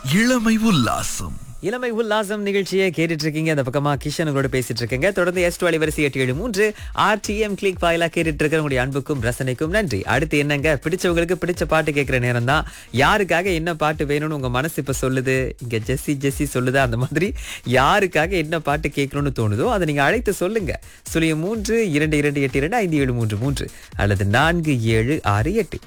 இளமை உல்லாசம். இளமை உல்லாசம் நிகழ்ச்சியை கேட்டுட்டு இருக்கீங்க. அந்த பக்கமா கிஷன் உங்களோட பேசிட்டு இருக்கீங்க. தொடர்ந்து எஸ் வரிசை 873 RTM கிளிக் வாயிலா கேட்டுட்டு இருக்கிற உங்களுடைய அன்புக்கும் ரசனைக்கும் நன்றி. அடுத்து என்னங்க, பிடிச்சவங்களுக்கு பிடிச்ச பாட்டு கேட்கிற நேரம் தான். யாருக்காக என்ன பாட்டு வேணும்னு உங்க மனசு இப்ப சொல்லுது, இங்க ஜெஸ்ஸி சொல்லுதா, அந்த மாதிரி யாருக்காக என்ன பாட்டு கேட்கணும்னு தோணுதோ அதை நீங்க அழைத்து சொல்லுங்க. 03 2282 5733 அல்லது 4768.